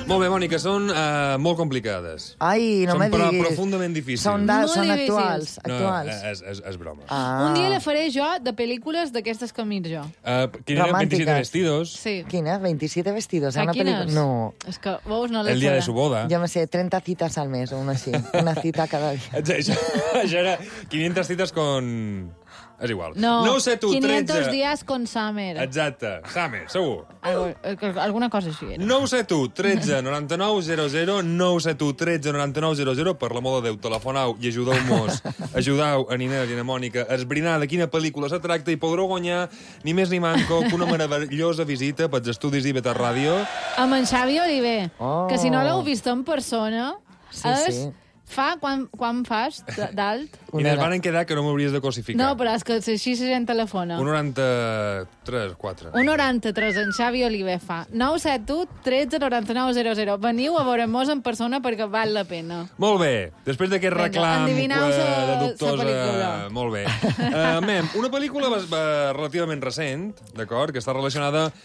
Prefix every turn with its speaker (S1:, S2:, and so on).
S1: Molt bé, Mònica, són molt complicades.
S2: Ai, no me diguis.
S1: Són profundament difícils.
S2: Són actuals.
S1: No, és broma.
S3: Un dia la faré jo de pel·lícules d'aquestes que mir jo.
S1: Quina era 27 vestidos?
S3: Sí.
S2: Quina? 27 vestidos?
S3: Quines?
S2: No.
S3: És que, veus, no les
S1: El dia de su boda.
S2: Jo me sé, 30 citas al mes, o una així. Una cita cada dia.
S1: Això era 500 cites con... És igual.
S3: No,
S1: ho sé tu,
S3: 500 dies con Summer.
S1: Exacte. Summer, segur.
S3: Alguna cosa així era.
S1: No ho sé tu, 13 99 00, no ho sé tu, 13 99 00, per l'amor de Déu, telefonau i ajudeu-nos, ajudeu a Ninel i a Mònica a esbrinar de quina pel·lícula se tracta i podreu guanyar ni més ni manco que una meravellosa visita pels estudis d'Ibeta Ràdio.
S3: Amb en Xavi Oliver,
S2: Oh.
S3: que si no l'heu vist en persona,
S2: Sí.
S3: fa, quan fas d'alt?
S1: I ens van quedar que no m'hauries de cosificar.
S3: No, però és que així se gent telefona.
S1: Un 93, 4.
S3: Un 93, en Xavi Oliver fa. 971 13 99 00. Veniu a veure-mos en persona perquè val la pena.
S1: Molt bé, després d'aquest reclam
S3: endivineu
S1: de
S3: sa
S1: dubtosa...
S3: pel·lícula.
S1: Molt bé. Mem, una pel·lícula relativament recent, d'acord, que està relacionada